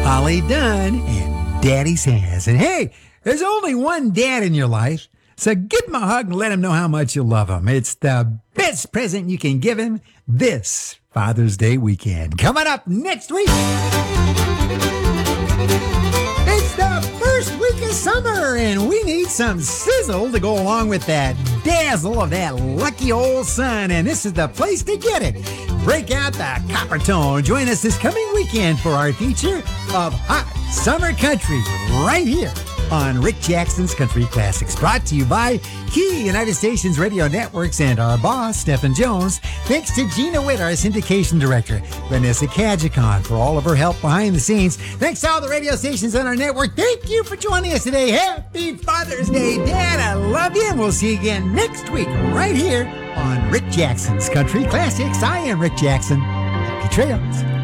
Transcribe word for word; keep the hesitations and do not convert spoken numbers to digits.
Holly Dunn and Daddy's Hands. And hey, there's only one dad in your life, so give him a hug and let him know how much you love him. It's the best present you can give him this Father's Day weekend. Coming up next week, it's the first week of summer, and we need some sizzle to go along with that dazzle of that lucky old sun, and this is the place to get it. Break out the copper tone. Join us this coming weekend for our feature of Hot Summer Country right here on Rick Jackson's Country Classics. Brought to you by Key United Stations Radio Networks and our boss, Stephen Jones. Thanks to Gina Witt, our syndication director, Vanessa Kajikon for all of her help behind the scenes. Thanks to all the radio stations on our network. Thank you for joining us today. Happy Father's Day, Dad. I love you, and we'll see you again next week right here on Rick Jackson's Country Classics. I am Rick Jackson. Happy trails.